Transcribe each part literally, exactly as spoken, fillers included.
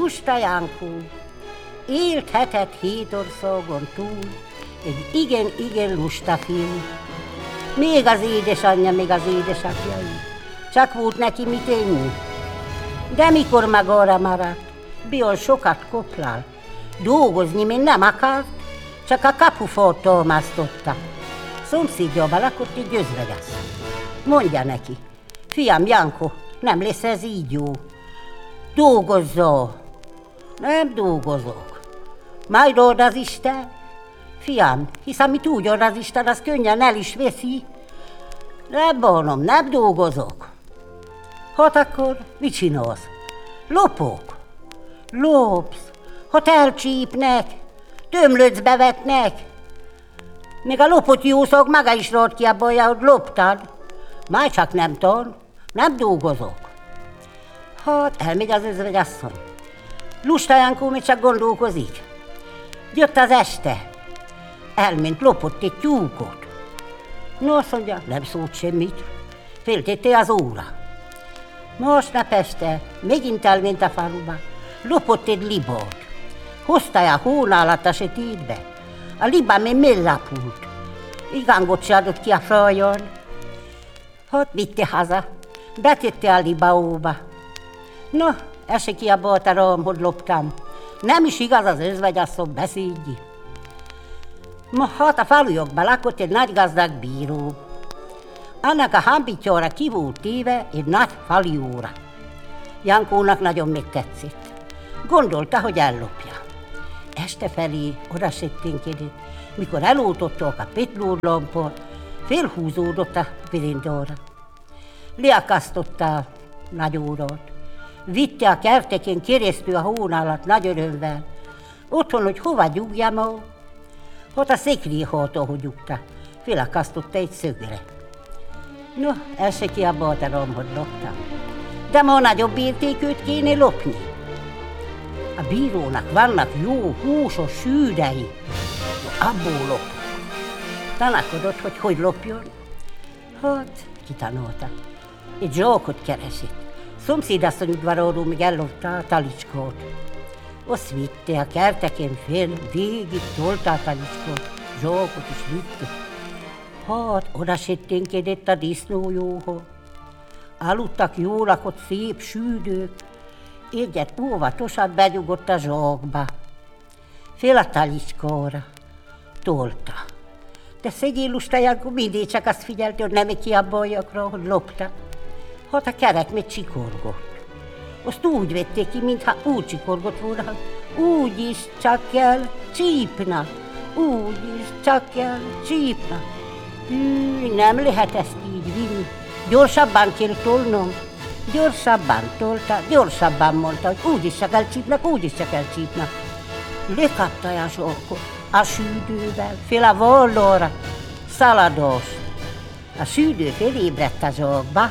Lusta Jánkó élt hetet hét országon túl, egy igen-igen lusta fiú. Még az édesanyja, még az édesapja is. Csak volt neki mit enni. De mikor meg arra maradt, Bion sokat koplál. Dolgozni még nem akart, csak a kapufort tolmásztotta. Szomszédjában lakott egy özvegasszony. Mondja neki, fiam Janko, nem lesz ez így jó. Dolgozzol. Nem dolgozok. Majd old az Isten. Fiam, hisz amit úgy old az Isten, az könnyen el is veszi. Nem bánom, nem dolgozok. Hát akkor mit csinálsz? Lopok. Lopsz. Hát elcsípnek, tömlöcbe vetnek. Még a lopott jószag maga is rad ki abban, hogy loptad. Már csak nem tan, nem dolgozok. Hát elmegy az özvegyasszony. Lusta Jánkó még csak gondolkozik. Jött az este. Elment, lopott egy tyúkot. No, azt mondja, nem szólt semmit. Féltette az óra. Másnap este megint elment a faluba. Lopott egy libát. Hozta a hónálat a sötétbe. A liba még mellapult. Igángot se adott ki a frajon. Hát vitte haza. Betette a libaóba. No, esik ki a baltarom, hogy loptam. Nem is igaz az özvegyasszony, beszédji. Ma hát a falujokban lakott egy nagy gazdag bíró. Annak a hambitjára ki volt téve egy nagy falujóra. Jankónak nagyon megtetszett. Gondolta, hogy ellopja. Este felé oda setténkedett, mikor eloltották a petlórlampot, félhúzódott a verandára. Leakasztotta a nagy órát. Vitte a kerteken keresztül a hónálat nagy örömvel. Otthon, hogy hova gyúgjam a... Hát a szekrélyhától, hogy gyúgta. Felakasztotta egy szögre. No, el se ki abba a hogy loptam. De ma nagyobb értékűt kéne lopni. A bírónak vannak jó, húsos sűrei. No, abból lop. Tanakodott, hogy hogy lopjon. Hát, kitanulta. Egy zsákot keresett. Szomszédasszony udvaráról még ellopta a talicskót. Azt vitte a kerteken fél, végig tolta a talicskót, zsákot is vitte. Hát, oda setténkedett a disznójóhoz. Aludtak jól lakott szép sűdők. Egyet óvatosan benyugodt a zsákba. Fél a talicskára. Tolta. De szegény Lusta Jánkó mindig csak azt figyelte, hogy nem kiabáljakra, hogy lopta. Hát a kerek még csikorgott. Azt úgy vették ki, mintha úgy csikorgott volna, hogy úgy is csak kell csípna. Úgy is csak kell csípna. Hű, nem lehet ezt így vinni. Gyorsabban kell tolnom. Gyorsabban tolta, gyorsabban mondta, hogy úgy is csak elcsípnak, úgy is csak elcsípnak. Lekapta a zsákot a sűdővel, fél a vállóra, szalados. A sűdő felébredt a zsákba,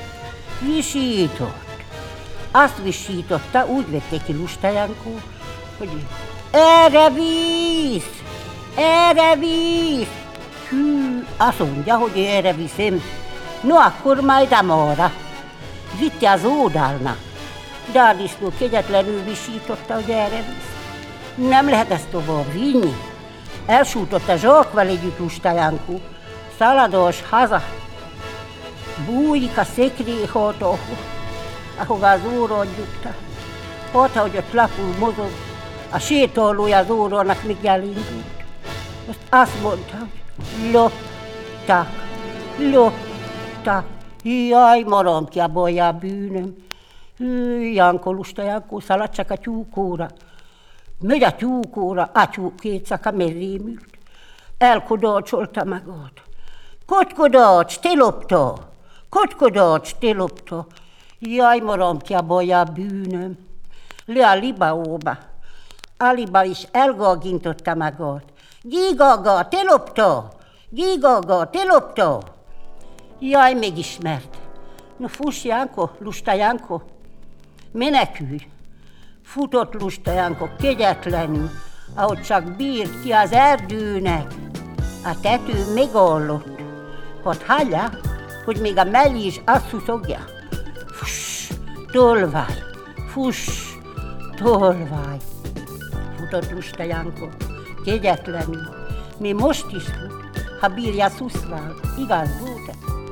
visított. Azt visította, úgy vették ki Lusta Jánkó, hogy erre víz, erre víz. Hű, azt mondja, hogy erre viszem. No, akkor majd amára. Vitte az oldalnak, de a disznó kegyetlenül visította, hogy erre visz. Nem lehet ezt tovább vinni. Elsújtott a zsákval együtt Lusta Jánkó. Szalados haza. Bújik a szekrélyhától, ahova az órát gyújta. Hát, ahogy ott lapul mozog, a sétálója az órának még elindult. Most azt mondta, hogy loptak, loptak. Jaj, maram ki a bajja a bűnöm. Hű, Jánkó, Lusta Jánkó szaladt csak a tyúkóra. Megy a tyúkóra, a tyúk két szaka mellém ült. Elkodácsolta magát. Kotkodács, te lopta! Kotkodács, te lopta! Jaj, maram ki a bajja a bűnöm. Le a libaóba. A liba is elgagintotta magát. Gigaga, te lopta! Gigaga, te lopta! Jaj, megismert. No, fuss, Jánkó, Lusta Jánkó. Menekülj. Futott Lusta Jánkó kegyetlenül, ahogy csak bírt ki az erdőnek. A tető megállott. Hát hallja, hogy még a mellé is azt szuszogja. Fuss, tolvaj, fuss, Tolvaj! Futott lusta Janko, kegyetlenül. Mi most is fut, ha bírja szuszvál, igaz, Bóte?